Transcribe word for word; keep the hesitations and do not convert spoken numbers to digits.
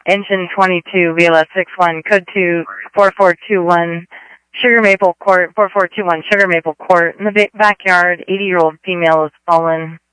Engine twenty-two, V L S six one, code two, four four two one, Sugar Maple Court, four four two one, Sugar Maple Court. In the backyard, eighty-year-old female is fallen.